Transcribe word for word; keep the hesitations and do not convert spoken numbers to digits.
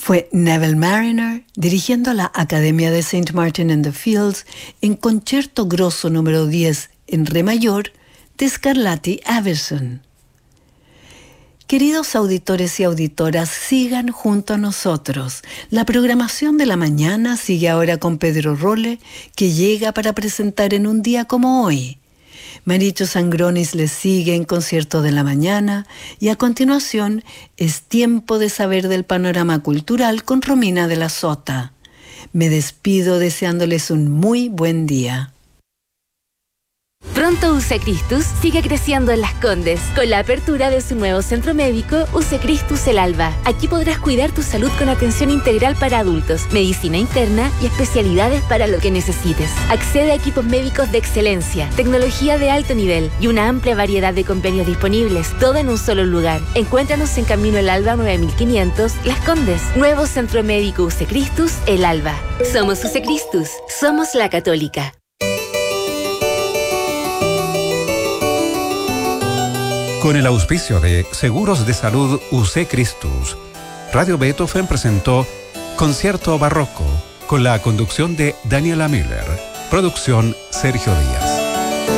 Fue Neville Marriner dirigiendo la Academia de Saint Martin in the Fields en Concierto Grosso número diez en Re mayor de Scarlatti Iverson. Queridos auditores y auditoras, sigan junto a nosotros. La programación de la mañana sigue ahora con Pedro Rolle, que llega para presentar en un día como hoy. Maricho Sangronis les sigue en Concierto de la Mañana y a continuación es tiempo de saber del panorama cultural con Romina de la Sota. Me despido deseándoles un muy buen día. Pronto U C E Christus sigue creciendo en Las Condes con la apertura de su nuevo centro médico U C E Christus El Alba. Aquí podrás cuidar tu salud con atención integral para adultos, medicina interna y especialidades para lo que necesites. Accede a equipos médicos de excelencia, tecnología de alto nivel y una amplia variedad de convenios disponibles, todo en un solo lugar. Encuéntranos en Camino El Alba nueve mil quinientos, Las Condes. Nuevo centro médico U C E Christus El Alba. Somos U C E Christus, somos la Católica. Con el auspicio de Seguros de Salud U C E Christus, Radio Beethoven presentó Concierto Barroco con la conducción de Daniela Müller. Producción Sergio Díaz.